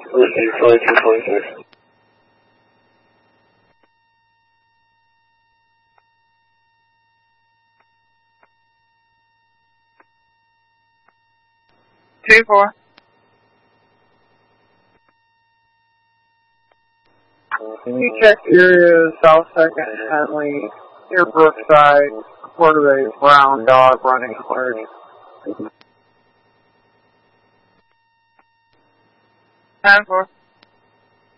Okay, 5246. Two four. Can you check area South 2nd, Henley, near Brookside, report of a brown dog running at large? 9-4.